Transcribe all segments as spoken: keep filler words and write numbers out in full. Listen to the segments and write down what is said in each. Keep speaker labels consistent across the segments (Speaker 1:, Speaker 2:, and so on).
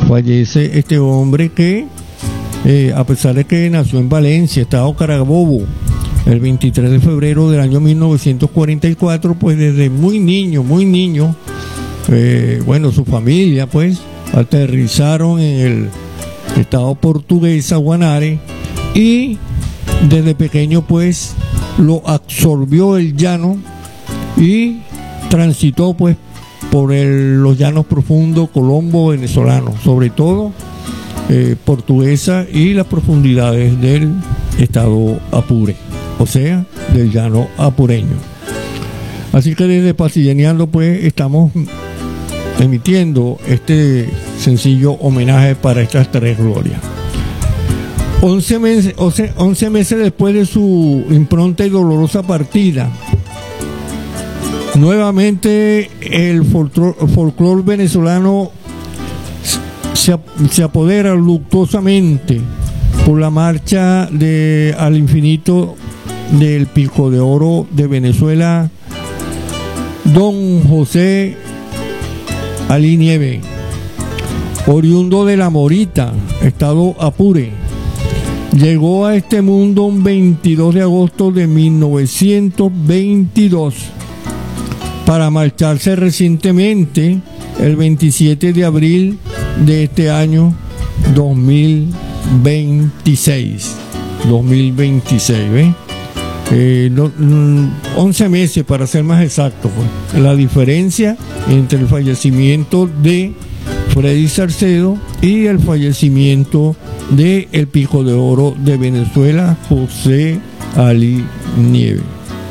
Speaker 1: Fallece este hombre que, eh, a pesar de que nació en Valencia, estado Carabobo, el veintitrés de febrero del año mil novecientos cuarenta y cuatro, pues desde muy niño, muy niño, eh, bueno, su familia pues aterrizaron en el estado portugués, Guanare, y desde pequeño pues lo absorbió el llano y transitó pues por el, los llanos profundos colombo venezolanos, sobre todo eh, portuguesa y las profundidades del estado Apure, o sea, del llano apureño. Así que desde Pasillaneando pues estamos emitiendo este sencillo homenaje para estas tres glorias. once meses, once meses después de su impronta y dolorosa partida, nuevamente el folclore venezolano se, se apodera luctuosamente por la marcha de, al infinito del Pico de Oro de Venezuela, don José Ali Nieve, oriundo de La Morita, estado Apure. Llegó a este mundo un veintidós de agosto de mil novecientos veintidós para marcharse recientemente el veintisiete de abril de este año dos mil veintiséis. dos mil veintiséis, ¿ves? Eh, no, once meses para ser más exacto, pues. La diferencia entre el fallecimiento de Freddy Salcedo y el fallecimiento de el Pico de Oro de Venezuela, José Ali Nieve.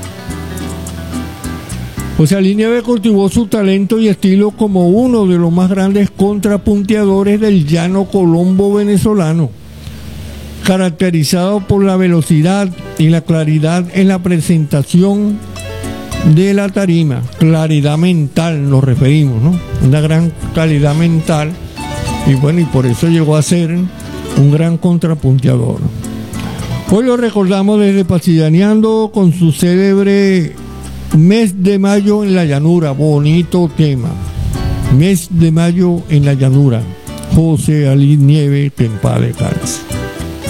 Speaker 1: José Ali Nieve cultivó su talento y estilo como uno de los más grandes contrapunteadores del llano colombo venezolano, caracterizado por la velocidad y la claridad en la presentación de la tarima. Claridad mental nos referimos, ¿no? Una gran calidad mental, y bueno, y por eso llegó a ser un gran contrapunteador. Hoy lo recordamos desde Pasillaneando con su célebre Mes de Mayo en la Llanura. Bonito tema. Mes de Mayo en la Llanura. José Ali Nieve, que en paz descanse.